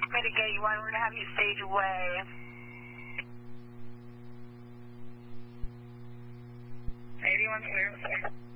mitigate you on. We're going to have you stage away. Maybe 1 clear.